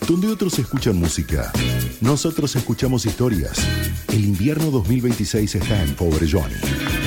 Donde otros escuchan música, nosotros escuchamos historias. El invierno 2026 está en Pobre Johnny.